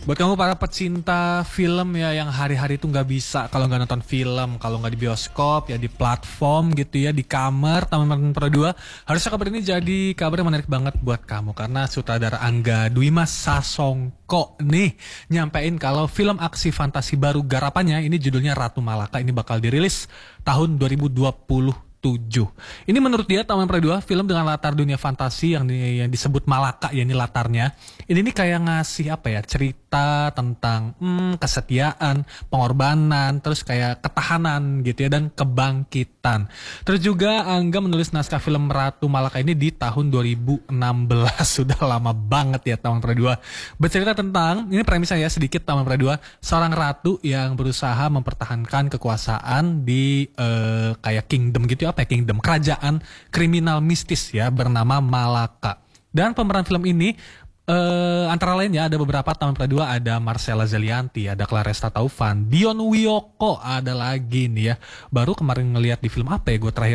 Buat kamu para pecinta film ya yang hari-hari itu nggak bisa kalau nggak nonton film, kalau nggak di bioskop ya di platform gitu ya, di kamar Taman Pro 2. Harusnya kabar ini jadi kabar yang menarik banget buat kamu karena sutradara Angga Dwi Mas Sasongko nih nyampein kalau film aksi fantasi baru garapannya ini judulnya Ratu Malaka ini bakal dirilis tahun 2027. Ini menurut dia Taman Pro 2 film dengan latar dunia fantasi yang disebut Malaka ya ini latarnya. Ini nih kayak ngasih apa ya cerita tentang kesetiaan, pengorbanan, terus kayak ketahanan gitu ya dan kebangkitan. Terus juga Angga menulis naskah film Ratu Malaka ini di tahun 2016 sudah lama banget ya Taman Pro 2. Bercerita tentang ini premisnya ya sedikit Taman Pro 2 seorang ratu yang berusaha mempertahankan kekuasaan di kayak kingdom gitu ya, apa ya kingdom kerajaan kriminal mistis ya bernama Malaka. Dan pemeran film ini antara lain ya ada beberapa Taman Pro 2 ada Marcella Zalianty, ada Claresta Taufan, Dion Wiyoko ada lagi nih ya. Baru kemarin ngelihat di film apa ya gue terakhir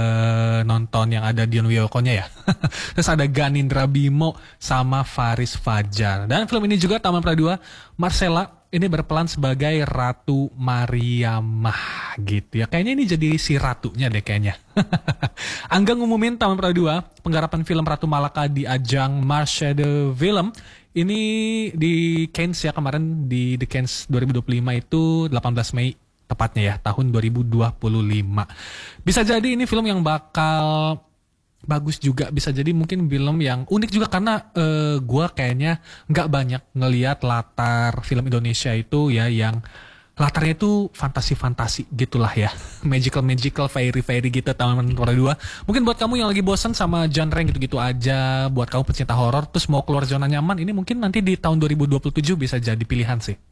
nonton yang ada Dion Wiyokonya ya. Terus ada Ganindra Bimo sama Faris Fajar. Dan film ini juga Taman Pro 2 Marcella ini berperan sebagai Ratu Mariamah gitu ya. Kayaknya ini jadi si ratunya deh kayaknya. Angga ngumumin Taman Pro 2 penggarapan film Ratu Malaka di ajang Marche de Film. Ini di Cannes ya kemarin di The Cannes 2025 itu 18 Mei tepatnya ya tahun 2025. Bisa jadi ini film yang bakal bagus juga, bisa jadi mungkin film yang unik juga karena gue kayaknya nggak banyak ngelihat latar film Indonesia itu ya yang latarnya itu fantasi-fantasi gitulah ya, magical fairy gitu Taman Pro 2. Mungkin buat kamu yang lagi bosan sama genre gitu-gitu aja, buat kamu pecinta horor terus mau keluar zona nyaman, ini mungkin nanti di tahun 2027 bisa jadi pilihan sih.